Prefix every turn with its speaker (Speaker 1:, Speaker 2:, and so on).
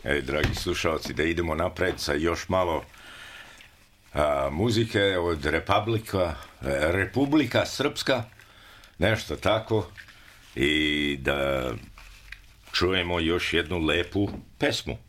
Speaker 1: Dragi slušalci, da idemo napred sa još malo muzike od Republika Srpska, nešto tako, i da čujemo još jednu lepu pesmu.